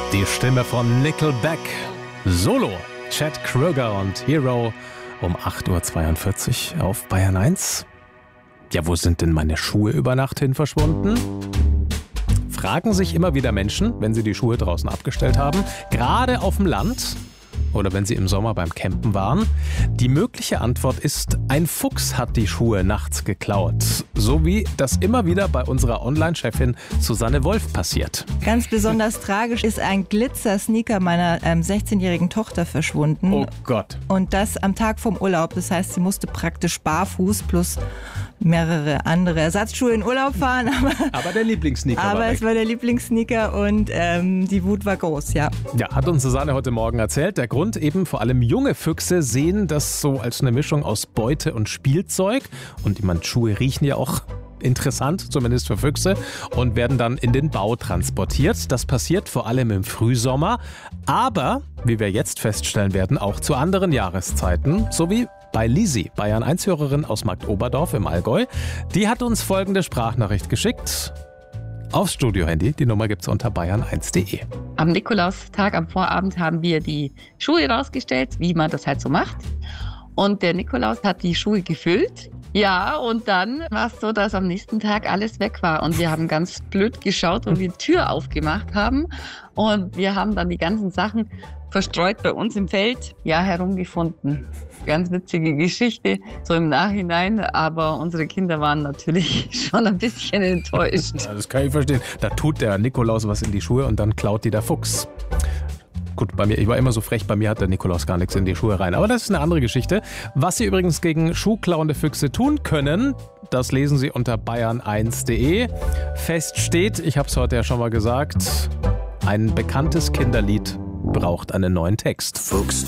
Die Stimme von Nickelback. Solo. Chad Kroeger und Hero um 8.42 Uhr auf Bayern 1. Ja, wo sind denn meine Schuhe über Nacht hin verschwunden? Fragen sich immer wieder Menschen, wenn sie die Schuhe draußen abgestellt haben, gerade auf dem Land oder wenn sie im Sommer beim Campen waren. Die mögliche Antwort ist, ein Fuchs hat die Schuhe nachts geklaut. So wie das immer wieder bei unserer Online-Chefin Susanne Wolf passiert. Ganz besonders tragisch ist ein Glitzer-Sneaker meiner 16-jährigen Tochter verschwunden. Oh Gott. Und das am Tag vom Urlaub. Das heißt, sie musste praktisch barfuß plus mehrere andere Ersatzschuhe in Urlaub fahren. Aber der Lieblingssneaker war weg. Aber es war der Lieblingssneaker und die Wut war groß, ja. Ja, hat uns Susanne heute Morgen erzählt. Der Grund eben, vor allem junge Füchse sehen das so als eine Mischung aus Beute und Spielzeug. Und Schuhe riechen ja auch interessant, zumindest für Füchse, und werden dann in den Bau transportiert. Das passiert vor allem im Frühsommer, aber, wie wir jetzt feststellen werden, auch zu anderen Jahreszeiten, sowie bei Lisi, Bayern 1-Hörerin aus Marktoberdorf im Allgäu. Die hat uns folgende Sprachnachricht geschickt. Aufs Studio-Handy, die Nummer gibt's unter bayern1.de. Am Nikolaustag, am Vorabend, haben wir die Schuhe rausgestellt, wie man das halt so macht. Und der Nikolaus hat die Schuhe gefüllt. Ja, und dann war es so, dass am nächsten Tag alles weg war. Und wir haben ganz blöd geschaut, wo wir die Tür aufgemacht haben. Und wir haben dann die ganzen Sachen verstreut bei uns im Feld herumgefunden. Ganz witzige Geschichte, so im Nachhinein. Aber unsere Kinder waren natürlich schon ein bisschen enttäuscht. Ja, das kann ich verstehen. Da tut der Nikolaus was in die Schuhe und dann klaut die der Fuchs. Gut, bei mir, ich war immer so frech, bei mir hat der Nikolaus gar nichts in die Schuhe rein. Aber das ist eine andere Geschichte. Was Sie übrigens gegen schuhklauende Füchse tun können, das lesen Sie unter bayern1.de. Fest steht, ich habe es heute ja schon mal gesagt, ein bekanntes Kinderlied braucht einen neuen Text. Fuchs,